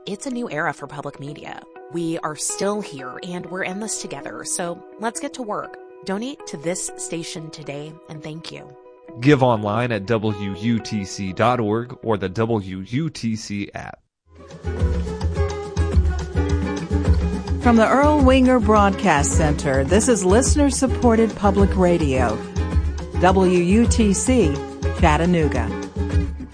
It's a new era for public media. We are still here, and we're in this together, so let's get to work. Donate to this station today, and thank you. Give online at WUTC.org or the WUTC app. From the Earl Winger Broadcast Center, this is listener-supported public radio. WUTC, Chattanooga.